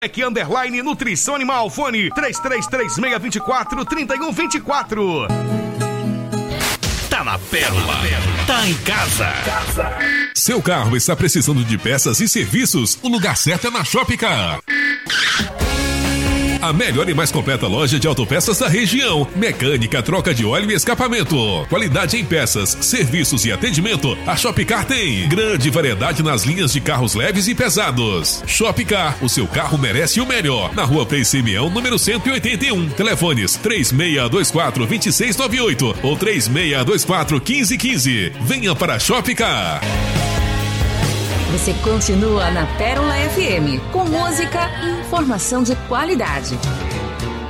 Underline Nutrição Animal, fone 3336243124. Tá na Pérola, tá em casa. Seu carro está precisando de peças e serviços? O lugar certo é na Shopcar. A melhor e mais completa loja de autopeças da região. Mecânica, troca de óleo e escapamento. Qualidade em peças, serviços e atendimento. A Shopcar tem grande variedade nas linhas de carros leves e pesados. Shopcar, o seu carro merece o melhor. Na rua Frei Simeão, número 181. Telefones 3624-2698 ou 3624-1515. Venha para a Shopcar. Você continua na Pérola FM, com música e informação de qualidade.